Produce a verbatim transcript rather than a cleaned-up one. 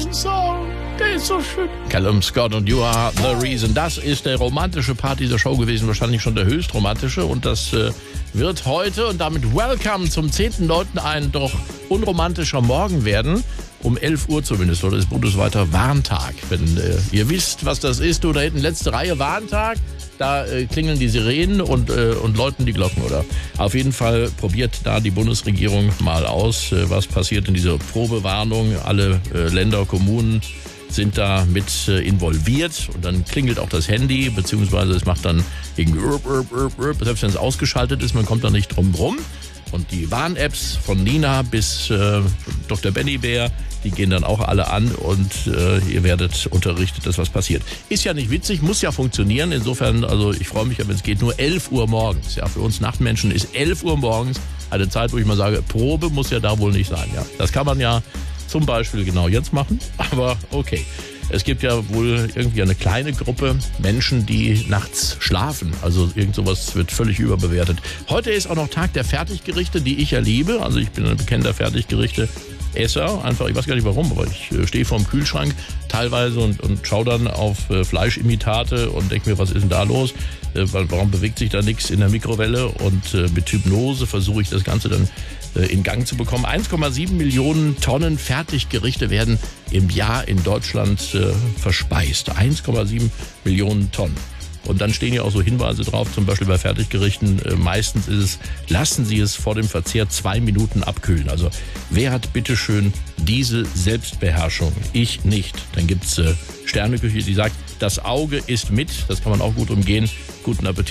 diesen Song. Der ist so schön. Callum Scott und You Are The Reason. Das ist der romantische Part dieser Show gewesen, wahrscheinlich schon der höchst romantische. Und das äh, wird heute und damit Welcome zum zehnten neunten ein doch unromantischer Morgen werden. Um elf Uhr zumindest, oder ist bundesweiter Warntag. Wenn äh, ihr wisst, was das ist, oder hinten letzte Reihe Warntag, da äh, klingeln die Sirenen und, äh, und läuten die Glocken, oder? Auf jeden Fall probiert da die Bundesregierung mal aus, äh, was passiert in dieser Probewarnung. Alle äh, Länder, Kommunen sind da mit äh, involviert und dann klingelt auch das Handy, beziehungsweise es macht dann irgendwie, selbst wenn es ausgeschaltet ist, man kommt da nicht drum rum. Und die Warn-Apps von Nina bis äh, Doktor Benny Bär, die gehen dann auch alle an und äh, ihr werdet unterrichtet, dass was passiert. Ist ja nicht witzig, muss ja funktionieren. Insofern, also ich freue mich ja, wenn es geht, nur elf Uhr morgens. Ja, für uns Nachtmenschen ist elf Uhr morgens eine Zeit, wo ich mal sage, Probe muss ja da wohl nicht sein. Ja, das kann man ja zum Beispiel genau jetzt machen, aber okay. Es gibt ja wohl irgendwie eine kleine Gruppe Menschen, die nachts schlafen. Also irgend sowas wird völlig überbewertet. Heute ist auch noch Tag der Fertiggerichte, die ich ja liebe. Also ich bin ein bekannter Fertiggerichte-Esser. Einfach, ich weiß gar nicht warum, aber ich äh, stehe vorm Kühlschrank teilweise und, und schaue dann auf äh, Fleischimitate und denke mir, was ist denn da los? Äh, warum bewegt sich da nichts in der Mikrowelle? Und äh, mit Hypnose versuche ich das Ganze dann in Gang zu bekommen. eins Komma sieben Millionen Tonnen Fertiggerichte werden im Jahr in Deutschland äh, verspeist. eins Komma sieben Millionen Tonnen. Und dann stehen ja auch so Hinweise drauf, zum Beispiel bei Fertiggerichten. Äh, meistens ist es, lassen Sie es vor dem Verzehr zwei Minuten abkühlen. Also wer hat bitteschön diese Selbstbeherrschung? Ich nicht. Dann gibt's äh, Sterneküche, die sagt, das Auge ist mit. Das kann man auch gut umgehen. Guten Appetit.